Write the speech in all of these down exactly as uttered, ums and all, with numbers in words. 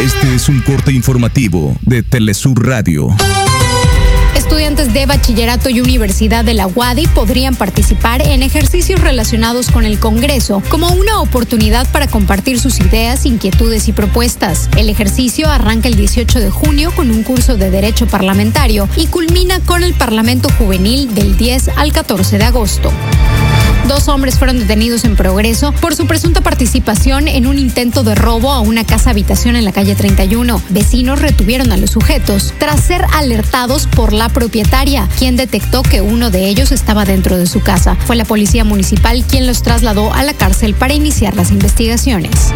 Este es un corte informativo de Telesur Radio. Estudiantes de bachillerato y universidad de la U A D Y podrían participar en ejercicios relacionados con el Congreso como una oportunidad para compartir sus ideas, inquietudes y propuestas. El ejercicio arranca el dieciocho de junio con un curso de Derecho Parlamentario y culmina con el Parlamento Juvenil del diez al catorce de agosto. Dos hombres fueron detenidos en Progreso por su presunta participación en un intento de robo a una casa habitación en la calle treinta y uno. Vecinos retuvieron a los sujetos tras ser alertados por la propietaria, quien detectó que uno de ellos estaba dentro de su casa. Fue la policía municipal quien los trasladó a la cárcel para iniciar las investigaciones.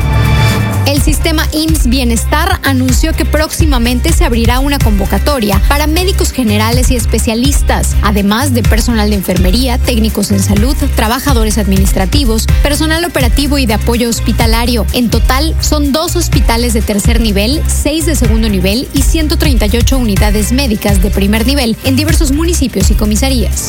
El sistema I M S S Bienestar anunció que próximamente se abrirá una convocatoria para médicos generales y especialistas, además de personal de enfermería, técnicos en salud, trabajadores administrativos, personal operativo y de apoyo hospitalario. En total, son dos hospitales de tercer nivel, seis de segundo nivel y ciento treinta y ocho unidades médicas de primer nivel en diversos municipios y comisarías.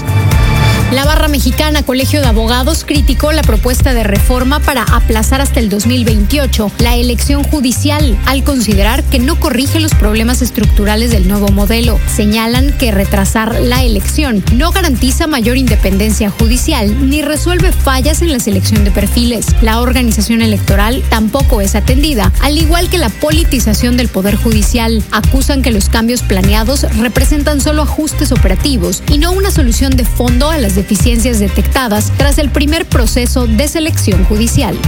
La Barra Mexicana Colegio de Abogados criticó la propuesta de reforma para aplazar hasta el dos mil veintiocho la elección judicial, al considerar que no corrige los problemas estructurales del nuevo modelo. Señalan que retrasar la elección no garantiza mayor independencia judicial ni resuelve fallas en la selección de perfiles. La organización electoral tampoco es atendida, al igual que la politización del Poder Judicial. Acusan que los cambios planeados representan solo ajustes operativos y no una solución de fondo a las deficiencias detectadas tras el primer proceso de selección judicial.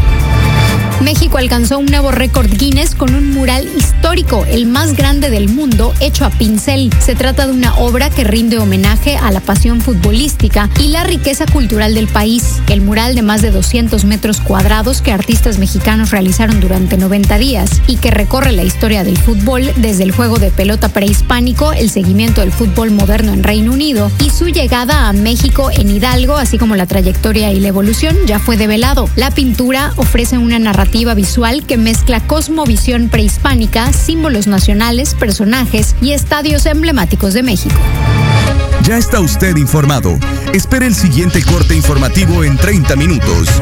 México alcanzó un nuevo récord Guinness con un mural histórico, el más grande del mundo, hecho a pincel. Se trata de una obra que rinde homenaje a la pasión futbolística y la riqueza cultural del país. El mural de más de doscientos metros cuadrados que artistas mexicanos realizaron durante noventa días y que recorre la historia del fútbol desde el juego de pelota prehispánico, el seguimiento del fútbol moderno en Reino Unido y su llegada a México en Hidalgo, así como la trayectoria y la evolución, ya fue develado. La pintura ofrece una narrativa visual que mezcla cosmovisión prehispánica, símbolos nacionales, personajes y estadios emblemáticos de México. Ya está usted informado. Espere el siguiente corte informativo en treinta minutos.